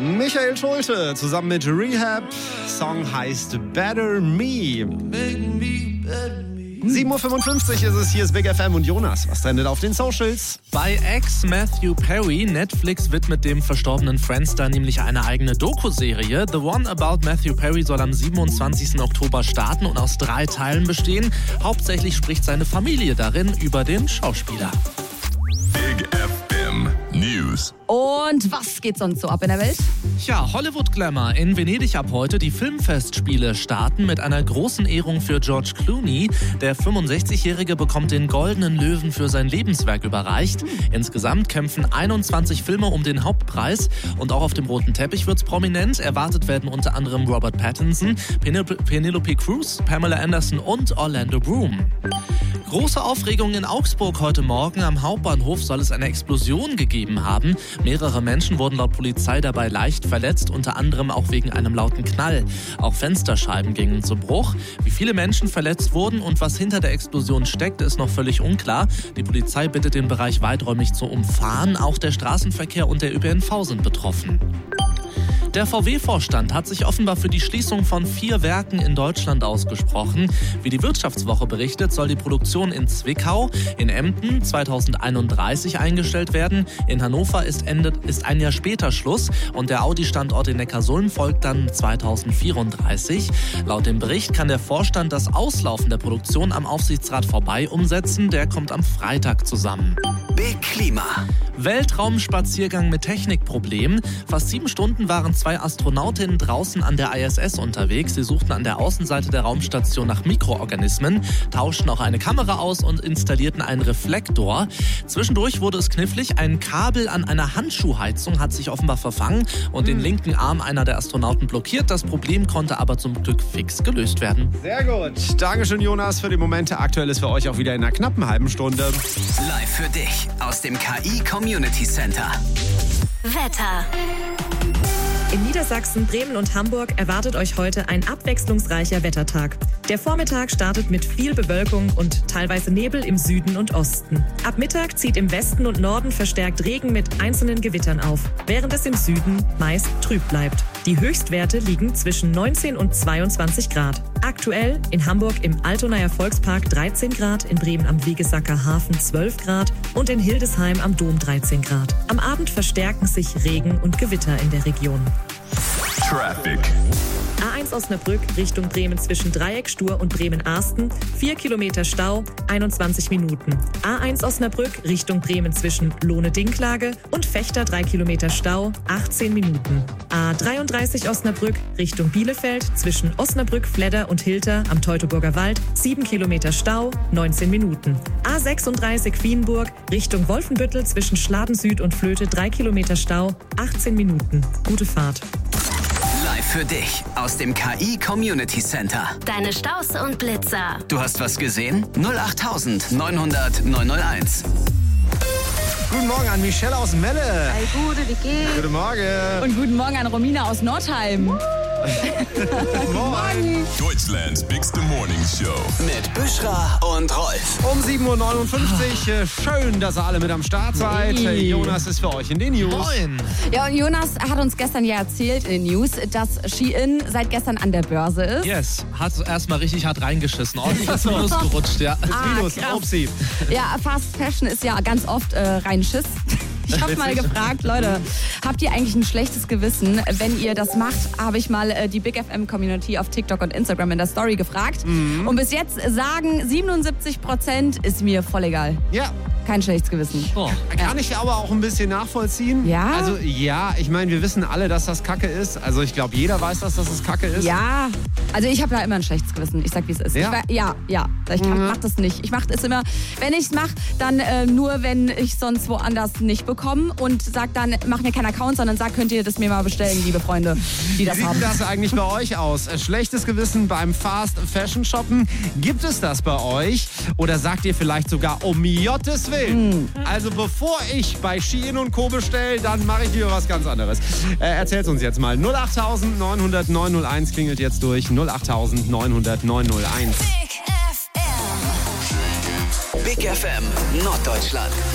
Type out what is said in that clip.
Michael Schulte zusammen mit Rehab. Song heißt Better Me. 7.55 Uhr ist es, hier ist Big FM und Jonas. Was trendet auf den Socials? Bei Ex-Matthew Perry, Netflix widmet dem verstorbenen Friends-Star nämlich eine eigene Doku-Serie. The One About Matthew Perry soll am 27. Oktober starten und aus 3 Teilen bestehen. Hauptsächlich spricht seine Familie darin über den Schauspieler. Big FM News. Und was geht sonst so ab in der Welt? Ja, Hollywood-Glamour. In Venedig ab heute. Die Filmfestspiele starten mit einer großen Ehrung für George Clooney. Der 65-Jährige bekommt den Goldenen Löwen für sein Lebenswerk überreicht. Insgesamt kämpfen 21 Filme um den Hauptpreis. Und auch auf dem roten Teppich wird's prominent. Erwartet werden unter anderem Robert Pattinson, Penelope Cruz, Pamela Anderson und Orlando Bloom. Große Aufregung in Augsburg heute Morgen. Am Hauptbahnhof soll es eine Explosion gegeben haben. Mehrere Menschen wurden laut Polizei dabei leicht verletzt, unter anderem auch wegen einem lauten Knall. Auch Fensterscheiben gingen zu Bruch. Wie viele Menschen verletzt wurden und was hinter der Explosion steckt, ist noch völlig unklar. Die Polizei bittet den Bereich weiträumig zu umfahren. Auch der Straßenverkehr und der ÖPNV sind betroffen. Der VW-Vorstand hat sich offenbar für die Schließung von 4 Werken in Deutschland ausgesprochen. Wie die Wirtschaftswoche berichtet, soll die Produktion in Zwickau, in Emden 2031 eingestellt werden. In Hannover ist ein Jahr später Schluss und der Audi-Standort in Neckarsulm folgt dann 2034. Laut dem Bericht kann der Vorstand das Auslaufen der Produktion am Aufsichtsrat vorbei umsetzen. Der kommt am Freitag zusammen. Big Klima. Weltraumspaziergang mit Technikproblemen. Fast 7 Stunden waren 2 Astronautinnen draußen an der ISS unterwegs. Sie suchten an der Außenseite der Raumstation nach Mikroorganismen, tauschten auch eine Kamera aus und installierten einen Reflektor. Zwischendurch wurde es knifflig. Ein Kabel an einer Handschuhheizung hat sich offenbar verfangen und den linken Arm einer der Astronauten blockiert. Das Problem konnte aber zum Glück fix gelöst werden. Sehr gut. Dankeschön, Jonas, für die Momente. Aktuell ist für euch auch wieder in einer knappen halben Stunde. Live für dich aus dem KI Community Center. Wetter. In Niedersachsen, Bremen und Hamburg erwartet euch heute ein abwechslungsreicher Wettertag. Der Vormittag startet mit viel Bewölkung und teilweise Nebel im Süden und Osten. Ab Mittag zieht im Westen und Norden verstärkt Regen mit einzelnen Gewittern auf, während es im Süden meist trüb bleibt. Die Höchstwerte liegen zwischen 19 und 22 Grad. Aktuell in Hamburg im Altonaer Volkspark 13 Grad, in Bremen am Wegesacker Hafen 12 Grad und in Hildesheim am Dom 13 Grad. Am Abend verstärken sich Regen und Gewitter in der Region. Traffic. A1 Osnabrück Richtung Bremen zwischen Dreieck-Stur und Bremen-Arsten, 4 Kilometer Stau, 21 Minuten. A1 Osnabrück Richtung Bremen zwischen Lohne-Dinklage und Fechter 3 Kilometer Stau, 18 Minuten. A33 Osnabrück Richtung Bielefeld zwischen Osnabrück-Fledder und Hilter am Teutoburger Wald, 7 Kilometer Stau, 19 Minuten. A36 Quienburg Richtung Wolfenbüttel zwischen Schladen Süd und Flöte, 3 Kilometer Stau, 18 Minuten. Gute Fahrt. Live für dich aus dem KI Community Center. Deine Staus und Blitzer. Du hast was gesehen? 08900 901. Guten Morgen an Michelle aus Melle. Hey, Gute, wie geht's? Guten Morgen. Und guten Morgen an Romina aus Nordheim. Moin. Deutschlands Bigste Morning Show. Mit Büschra und Rolf. Um 7.59 Uhr. Schön, dass ihr alle mit am Start seid. Hey. Jonas ist für euch in den News. Moin! Ja, und Jonas hat uns gestern ja erzählt in den News, dass Shein seit gestern an der Börse ist. Yes, hat erstmal richtig hart reingeschissen. Ordentlich ins Minus gerutscht, ja. Minus, krass. Upsi. Ja, Fast Fashion ist ja ganz oft rein Schiss. Ich habe mal gefragt, Leute, habt ihr eigentlich ein schlechtes Gewissen, wenn ihr das macht? Habe ich mal die Big FM Community auf TikTok und Instagram in der Story gefragt. Und bis jetzt sagen 77% ist mir voll egal. Ja. Kein schlechtes Gewissen. Oh. Kann ich aber auch ein bisschen nachvollziehen. Ja? Also ja, ich meine, wir wissen alle, dass das Kacke ist. Also ich glaube, jeder weiß, dass das Kacke ist. Ja, also ich habe da immer ein schlechtes Gewissen. Ich sag, wie es ist. Ja? Ich mach das nicht. Ich mach es immer, wenn ich es mache, dann nur, wenn ich sonst woanders nicht bekomme und sag dann, mach mir keinen Account, sondern sag, könnt ihr das mir mal bestellen, liebe Freunde, die das Wie haben. sieht das eigentlich bei euch aus? Schlechtes Gewissen beim Fast Fashion Shoppen? Gibt es das bei euch? Oder sagt ihr vielleicht sogar, um Jottes Willen? Also bevor ich bei Shein und Co. bestelle, dann mache ich lieber was ganz anderes. Erzählt's uns jetzt mal. 08000 900 901 klingelt jetzt durch. 08000 900 901. Big FM Norddeutschland.